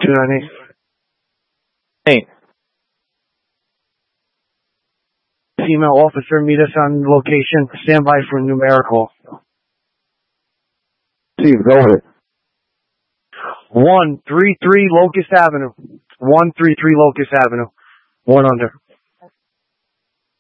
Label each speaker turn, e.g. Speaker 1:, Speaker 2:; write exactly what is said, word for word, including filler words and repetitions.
Speaker 1: two ninety.
Speaker 2: Hey.
Speaker 1: Female officer, meet us on location. Stand by for a numerical.
Speaker 3: Steve, go ahead.
Speaker 1: one three three Locust Avenue. one three three Locust Avenue. One under.